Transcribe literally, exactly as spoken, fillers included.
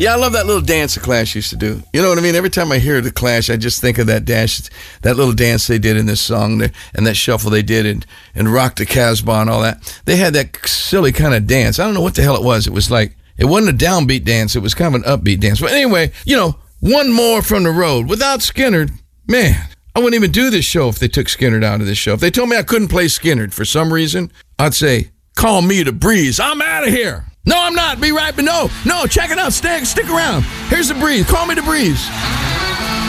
Yeah, I love that little dance the Clash used to do. You know what I mean? Every time I hear the Clash, I just think of that dash, that little dance they did in this song and that shuffle they did and, and Rock the Casbah and all that. They had that silly kind of dance. I don't know what the hell it was. It was like, it wasn't a downbeat dance. It was kind of an upbeat dance. But anyway, you know, one more from the road. Without Skynyrd, man, I wouldn't even do this show if they took Skynyrd out of this show. If they told me I couldn't play Skynyrd for some reason, I'd say, call me the Breeze. I'm out of here. No, I'm not. Be right, but no, no, check it out. Stick, stick around. Here's the Breeze. Call me the Breeze.